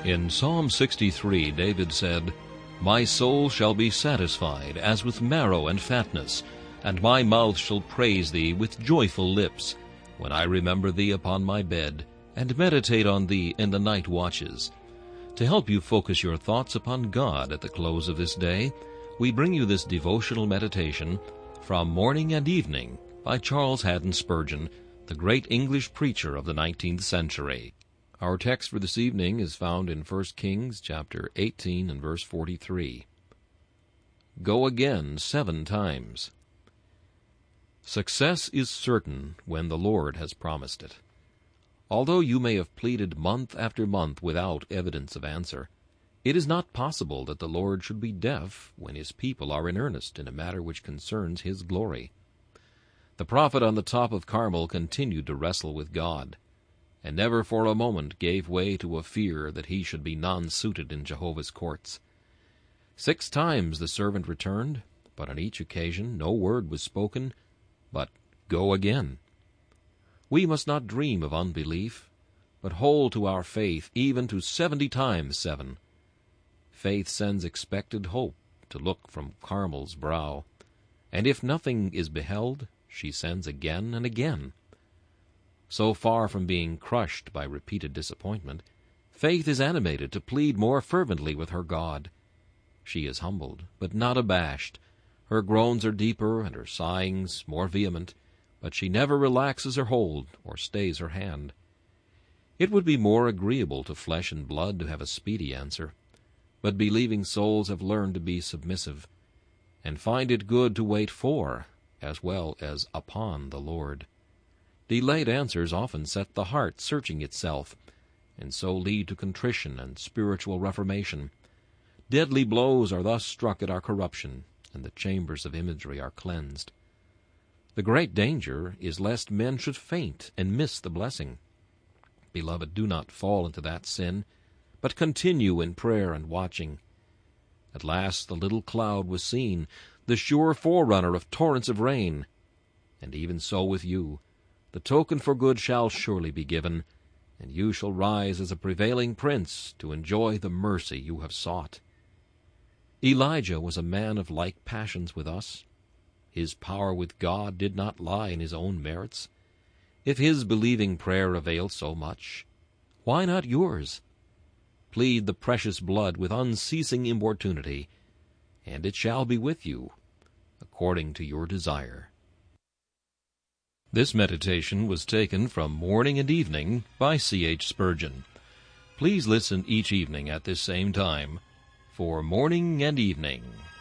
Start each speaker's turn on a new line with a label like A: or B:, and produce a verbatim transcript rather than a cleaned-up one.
A: In Psalm sixty-three, David said, "My soul shall be satisfied as with marrow and fatness, and my mouth shall praise thee with joyful lips, when I remember thee upon my bed, and meditate on thee in the night watches." To help you focus your thoughts upon God at the close of this day, we bring you this devotional meditation from Morning and Evening by Charles Haddon Spurgeon, the great English preacher of the nineteenth century. Our text for this evening is found in First Kings chapter eighteen and verse forty-three. Go again seven times. Success is certain when the Lord has promised it. Although you may have pleaded month after month without evidence of answer, it is not possible that the Lord should be deaf when his people are in earnest in a matter which concerns his glory. The prophet on the top of Carmel continued to wrestle with God, and never for a moment gave way to a fear that he should be non-suited in Jehovah's courts. Six times the servant returned, but on each occasion no word was spoken, but "Go again." We must not dream of unbelief, but hold to our faith even to seventy times seven. Faith sends expected hope to look from Carmel's brow, and if nothing is beheld, she sends again and again. So far from being crushed by repeated disappointment, faith is animated to plead more fervently with her God. She is humbled, but not abashed. Her groans are deeper and her sighings more vehement, but she never relaxes her hold or stays her hand. It would be more agreeable to flesh and blood to have a speedy answer, but believing souls have learned to be submissive, and find it good to wait for, as well as upon, the Lord. Delayed answers often set the heart searching itself, and so lead to contrition and spiritual reformation. Deadly blows are thus struck at our corruption, and the chambers of imagery are cleansed. The great danger is lest men should faint and miss the blessing. Beloved, do not fall into that sin, but continue in prayer and watching. At last the little cloud was seen, the sure forerunner of torrents of rain. And even so with you, the token for good shall surely be given, and you shall rise as a prevailing prince to enjoy the mercy you have sought. Elijah was a man of like passions with us. His power with God did not lie in his own merits. If his believing prayer availed so much, why not yours? Plead the precious blood with unceasing importunity, and it shall be with you, according to your desire. This meditation was taken from Morning and Evening by C H Spurgeon. Please listen each evening at this same time for Morning and Evening.